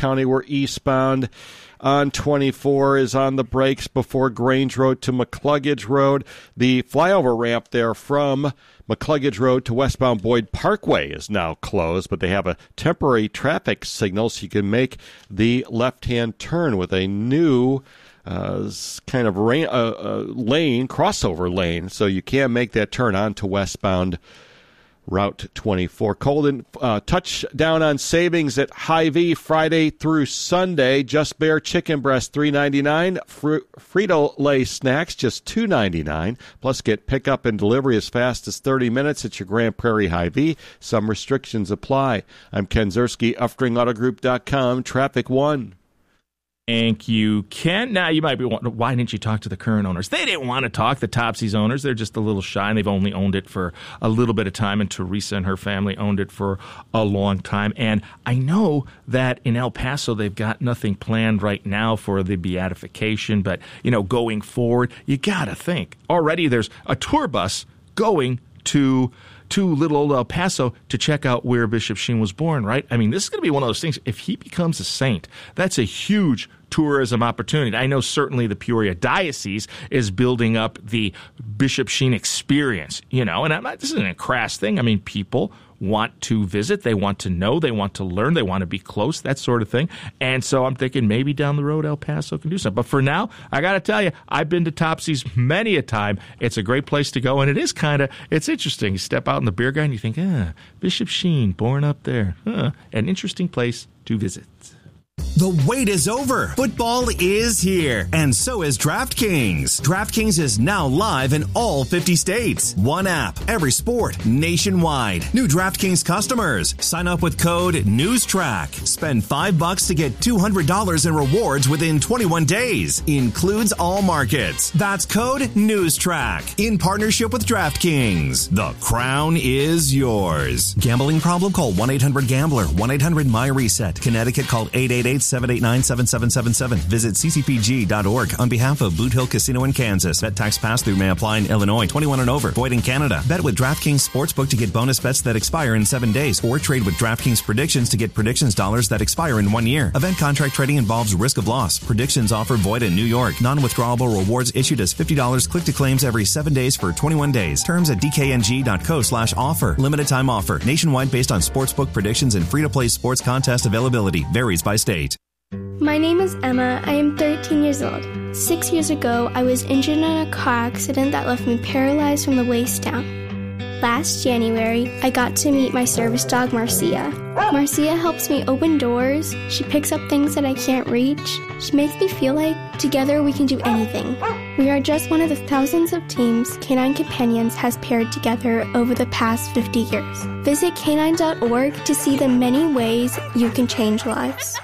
County were eastbound on 24 is on the brakes before Grange Road to McCluggage Road. The flyover ramp there from McCluggage Road to westbound Boyd Parkway is now closed, but they have a temporary traffic signal so you can make the left-hand turn with a new kind of lane, crossover lane, so you can make that turn onto westbound Route 24. Colden, touchdown on savings at Hy-Vee Friday through Sunday. Just Bear chicken breast $3.99. Frito-Lay snacks just $2.99. Plus get pickup and delivery as fast as 30 minutes at your Grand Prairie Hy-Vee. Some restrictions apply. I'm Ken Zerski, UffdringAutoGroup.com. Traffic 1. Thank you, Ken. Now, you might be wondering, why didn't you talk to the current owners? They didn't want to talk, the Topsy's owners. They're just a little shy, and they've only owned it for a little bit of time, and Teresa and her family owned it for a long time. And I know that in El Paso, they've got nothing planned right now for the beatification, but, going forward, you got to think. Already there's a tour bus going to little old El Paso to check out where Bishop Sheen was born, right? I mean, this is going to be one of those things. If he becomes a saint, that's a huge tourism opportunity. I know certainly the Peoria Diocese is building up the Bishop Sheen experience, and this isn't a crass thing. I mean, people want to visit, they want to know, they want to learn, they want to be close, that sort of thing. And so I'm thinking maybe down the road El Paso can do something. But for now, I got to tell you, I've been to Topsy's many a time. It's a great place to go, and it is it's interesting. You step out in the beer garden, you think, Bishop Sheen, born up there. An interesting place to visit. The wait is over. Football is here, and so is DraftKings. DraftKings is now live in all 50 states. One app, every sport, nationwide. New DraftKings customers, sign up with code NEWSTRACK. Spend $5 to get $200 in rewards within 21 days. Includes all markets. That's code NEWSTRACK. In partnership with DraftKings. The crown is yours. Gambling problem? Call 1-800-GAMBLER. 1-800-MY-RESET. Connecticut, call 888-789-7777. Visit ccpg.org on behalf of Boot Hill Casino in Kansas. Bet tax pass-through may apply in Illinois. 21 and over. Void in Canada. Bet with DraftKings Sportsbook to get bonus bets that expire in 7 days. Or trade with DraftKings Predictions to get predictions dollars that expire in 1 year. Event contract trading involves risk of loss. Predictions offer void in New York. Non-withdrawable rewards issued as $50 click to claims every 7 days for 21 days. Terms at dkng.co/offer. Limited time offer. Nationwide based on sportsbook predictions and free-to-play sports contest availability. Varies by state. My name is Emma. I am 13 years old. 6 years ago, I was injured in a car accident that left me paralyzed from the waist down. Last January, I got to meet my service dog, Marcia. Marcia helps me open doors. She picks up things that I can't reach. She makes me feel like together we can do anything. We are just one of the thousands of teams Canine Companions has paired together over the past 50 years. Visit canine.org to see the many ways you can change lives.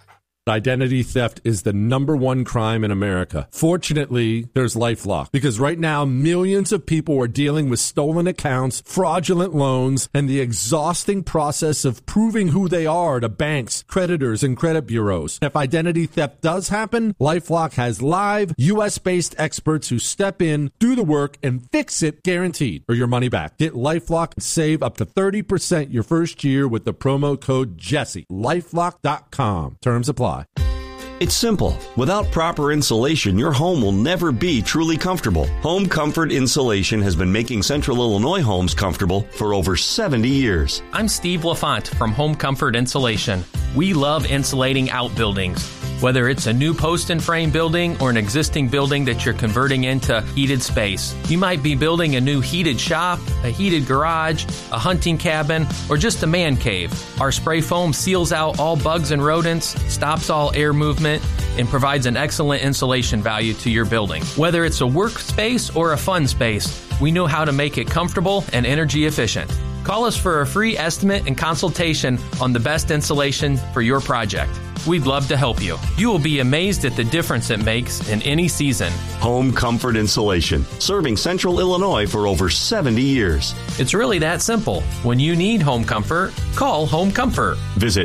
Identity theft is the #1 crime in America. Fortunately, there's LifeLock, because right now millions of people are dealing with stolen accounts, fraudulent loans, and the exhausting process of proving who they are to banks, creditors, and credit bureaus. If identity theft does happen, LifeLock has live U.S.-based experts who step in, do the work, and fix it guaranteed, or your money back. Get LifeLock and save up to 30% your first year with the promo code Jesse. LifeLock.com. Terms apply. It's simple. Without proper insulation, your home will never be truly comfortable. Home Comfort Insulation has been making Central Illinois homes comfortable for over 70 years. I'm Steve LaFont from Home Comfort Insulation. We love insulating outbuildings. Whether it's a new post and frame building or an existing building that you're converting into heated space. You might be building a new heated shop, a heated garage, a hunting cabin, or just a man cave. Our spray foam seals out all bugs and rodents, stops all air movement, and provides an excellent insulation value to your building. Whether it's a workspace or a fun space, we know how to make it comfortable and energy efficient. Call us for a free estimate and consultation on the best insulation for your project. We'd love to help you. You will be amazed at the difference it makes in any season. Home Comfort Insulation, serving Central Illinois for over 70 years. It's really that simple. When you need home comfort, call Home Comfort. Visit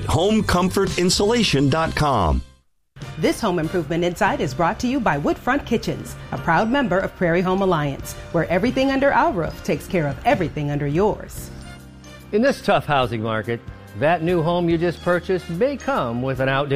homecomfortinsulation.com. This Home Improvement Insight is brought to you by Woodfront Kitchens, a proud member of Prairie Home Alliance, where everything under our roof takes care of everything under yours. In this tough housing market, that new home you just purchased may come with an outdated